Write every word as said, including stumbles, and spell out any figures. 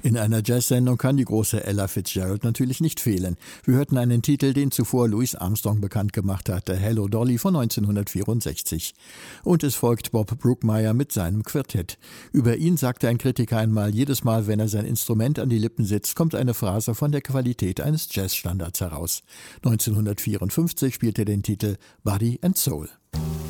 In einer Jazz-Sendung kann die große Ella Fitzgerald natürlich nicht fehlen. Wir hörten einen Titel, den zuvor Louis Armstrong bekannt gemacht hatte, Hello Dolly von neunzehnhundertvierundsechzig. Und es folgt Bob Brookmeyer mit seinem Quartett. Über ihn sagte ein Kritiker einmal, jedes Mal, wenn er sein Instrument an die Lippen setzt, kommt eine Phrase von der Qualität eines Jazzstandards heraus. neunzehnhundertvierundfünfzig spielte er den Titel Body and Soul.